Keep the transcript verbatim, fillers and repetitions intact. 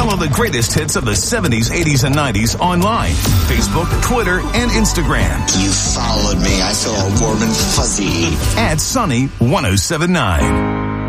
Follow the greatest hits of the seventies, eighties, and nineties online. Facebook, Twitter, and Instagram. You followed me. I feel all warm and fuzzy. At Sunny one oh seven point nine.